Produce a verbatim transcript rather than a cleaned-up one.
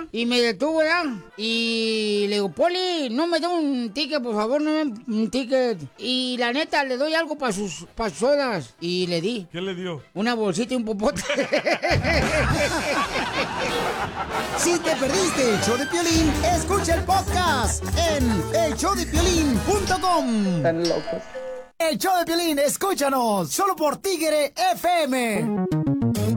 y me detuvo, ¿verdad? Y le digo, Poli, no me da un ticket, por favor, no me da un ticket. Y la neta, le doy algo para sus, pa' sus sodas. Y le di. ¿Qué le dio? Una bolsita y un popote. Si te perdiste el show de Piolín, escucha el podcast en el show de piolín punto com. Están locos. El show de Piolín, escúchanos, solo por Tigre F M.